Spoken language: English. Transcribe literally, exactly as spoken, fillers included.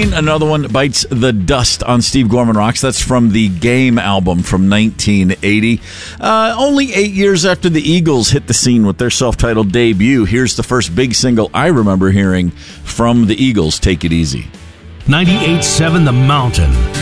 Rain, another one bites the dust on Steve Gorman Rocks. That's from the Game album from nineteen eighty. Uh, only eight years after the Eagles hit the scene with their self-titled debut, here's the first big single I remember hearing from the Eagles, Take It Easy. ninety-eight point seven The Mountain.